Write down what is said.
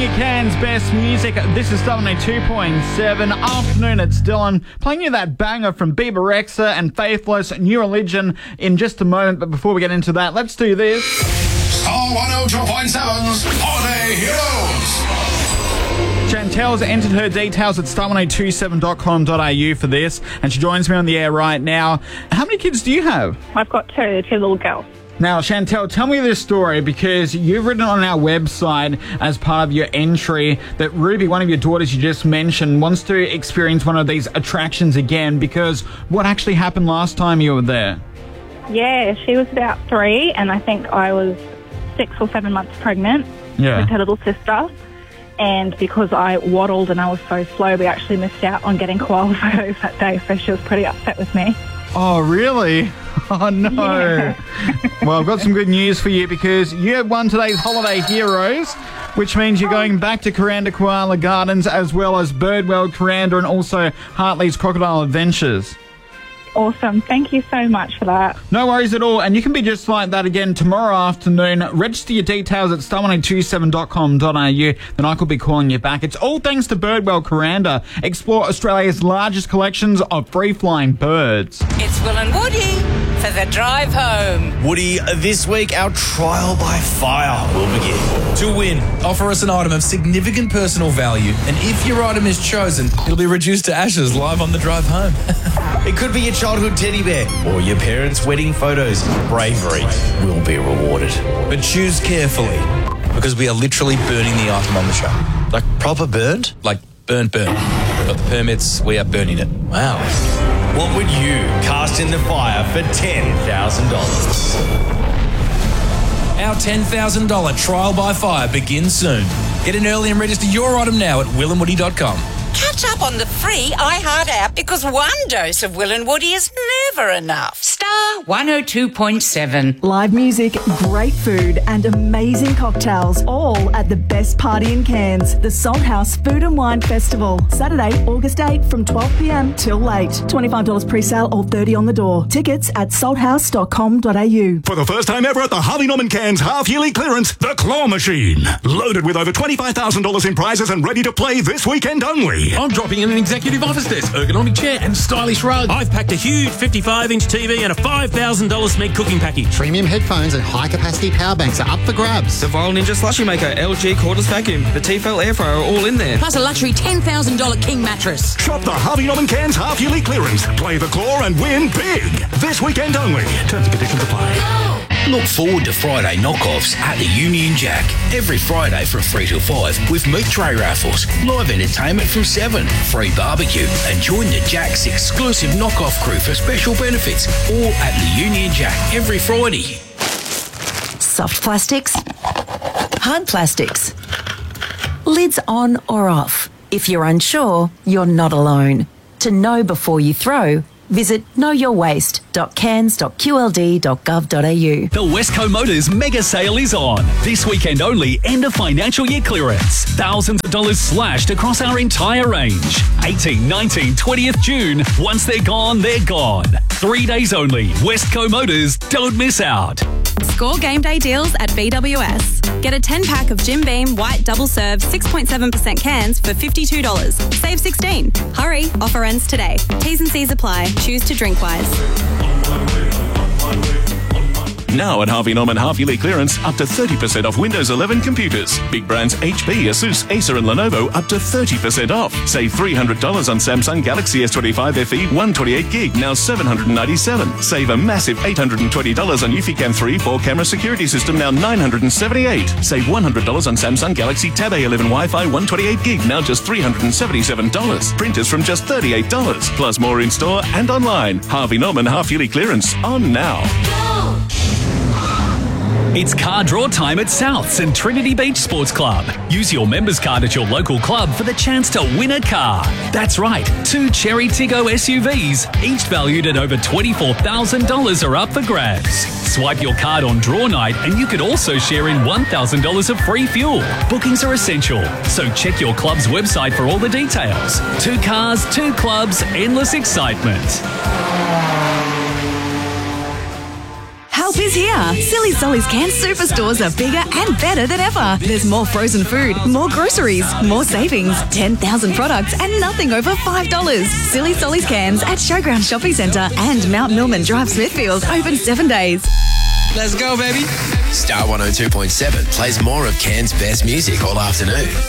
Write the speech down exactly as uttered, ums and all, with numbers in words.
your Cairns best music. This is Star one oh two point seven. Afternoon, it's Dylan. Playing you that banger from Bieber Rexha and Faithless, New Religion, in just a moment. But before we get into that, let's do this. Star one oh two point seven's Holiday Heroes. Chantel's entered her details at star ten twenty-seven dot com dot a u for this, and she joins me on the air right now. How many kids do you have? I've got two, two little girls. Now, Chantel, tell me this story, because you've written on our website as part of your entry that Ruby, one of your daughters you just mentioned, wants to experience one of these attractions again, because what actually happened last time you were there? Yeah, she was about three, and I think I was six or seven months pregnant Yeah. with her little sister. And because I waddled and I was so slow, we actually missed out on getting koala photos that day, so she was pretty upset with me. Oh, really? Oh, no. Yeah. Well, I've got some good news for you, because you have won today's Holiday Heroes, which means you're going back to Kuranda Koala Gardens, as well as Birdworld Kuranda and also Hartley's Crocodile Adventures. Awesome. Thank you so much for that. No worries at all. And you can be just like that again tomorrow afternoon. Register your details at star ten twenty-seven dot com dot a u. Then I could be calling you back. It's all thanks to Birdwell Kuranda. Explore Australia's largest collections of free-flying birds. It's Will and Woody for the drive home. Woody, this week our trial by fire will begin. To win, offer us an item of significant personal value, and if your item is chosen, it'll be reduced to ashes live on the drive home. It could be your childhood teddy bear or your parents' wedding photos. Bravery will be rewarded. But choose carefully, because we are literally burning the item on the show. Like proper burned? Like burnt, burnt. We've got the permits, we are burning it. Wow. What would you cast in the fire for ten thousand dollars? Our ten thousand dollars trial by fire begins soon. Get in early and register your item now at will and woody dot com. Catch up on the free iHeart app, because one dose of Will and Woody is never enough. Star one oh two point seven. Live music, great food and amazing cocktails, all at the best party in Cairns, the Salt House Food and Wine Festival. Saturday, August eighth from twelve p m till late. twenty-five dollars pre-sale or thirty dollars on the door. Tickets at salt house dot com dot a u. For the first time ever at the Harvey Norman Cairns half-yearly clearance, the Claw Machine. Loaded with over twenty-five thousand dollars in prizes and ready to play this weekend only. I'm dropping in an executive office desk, ergonomic chair and stylish rug. I've packed a huge fifty-five inch T V and a five thousand dollars Smeg cooking package. Premium headphones and high-capacity power banks are up for grabs. The Vile Ninja Slushy Maker, L G Cordless Vacuum, the Tefal Air Fryer are all in there. Plus a luxury ten thousand dollars King mattress. Shop the Harvey Norman Cairns half-yearly clearance. Play the Claw and win big. This weekend only. Terms and conditions apply. Look forward to Friday knockoffs at the Union Jack. Every Friday from three till five with meat tray raffles, live entertainment from seven, free barbecue, and join the Jack's exclusive knockoff crew for special benefits, all at the Union Jack every Friday. Soft plastics, hard plastics, lids on or off. If you're unsure, you're not alone. To know before you throw, visit know your waste dot cairns dot q l d dot gov dot a u. The Westco Motors mega sale is on. This weekend only, end of financial year clearance. Thousands of dollars slashed across our entire range. eighteenth, nineteenth, twentieth June. Once they're gone, they're gone. Three days only. Westco Motors. Don't miss out. Score game day deals at B W S. Get a ten pack of Jim Beam White Double Serve six point seven percent cans for fifty-two dollars. Save sixteen. Hurry, offer ends today. T's and C's apply. Choose to drink wise. Now at Harvey Norman half-yearly clearance, up to thirty percent off Windows eleven computers. Big brands H P, Asus, Acer and Lenovo up to thirty percent off. Save three hundred dollars on Samsung Galaxy S twenty-five F E one twenty-eight gig, now seven hundred ninety-seven dollars. Save a massive eight hundred twenty dollars on Eufy three four-camera security system, now nine hundred seventy-eight dollars. Save one hundred dollars on Samsung Galaxy Tab A eleven Wi-Fi one twenty-eight gig, now just three hundred seventy-seven dollars. Printers from just thirty-eight dollars. Plus more in-store and online. Harvey Norman half-yearly clearance on now. It's car draw time at Souths and Trinity Beach Sports Club. Use your members card at your local club for the chance to win a car. That's right, two Cherry Tiggo S U Vs, each valued at over twenty-four thousand dollars, are up for grabs. Swipe your card on draw night and you could also share in one thousand dollars of free fuel. Bookings are essential, so check your club's website for all the details. Two cars, two clubs, endless excitement. Help tis here. Silly Solly's Canned Superstores are bigger and better than ever. There's more frozen food, more groceries, more savings, ten thousand products and nothing over five dollars. Silly Solly's Cans at Showground Shopping Centre and Mount Millman Drive, Smithfield. Open seven days. Let's go, baby. Star one oh two point seven plays more of Cairns' best music all afternoon.